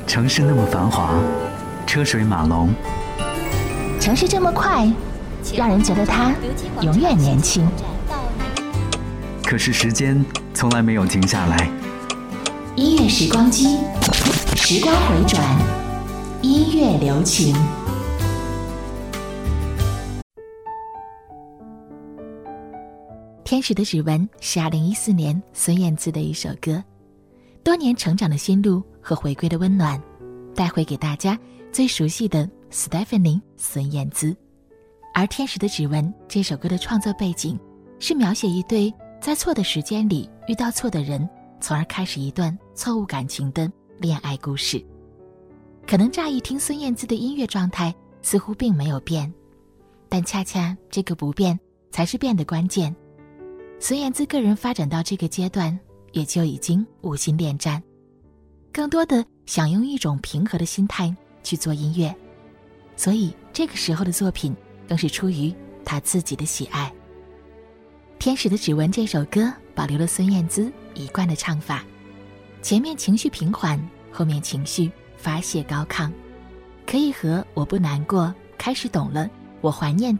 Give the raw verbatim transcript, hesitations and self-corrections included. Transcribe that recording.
城市那么繁华，车水马龙， 城市这么快，让人觉得它永远年轻。 可是时间从来没有停下来。 音乐时光机，时光回转，音乐留情。天使的指纹是二零一四年孙燕姿的一首歌，多年成长的心路和回归的温暖，带回给大家最熟悉的 Stephanie 孙燕姿。而天使的指纹这首歌的创作背景是描写一对在错的时间里遇到错的人，从而开始一段错误感情的恋爱故事。可能乍一听孙燕姿的音乐状态似乎并没有变，但恰恰这个不变才是变的关键。孙燕姿个人发展到这个阶段，也就已经无心恋战，更多的想用一种平和的心态去做音乐，所以这个时候的作品更是出于她自己的喜爱。天使的指纹这首歌保留了孙燕姿一贯的唱法，前面情绪平缓，后面情绪发泄高亢，可以和我不难过开始懂了我怀念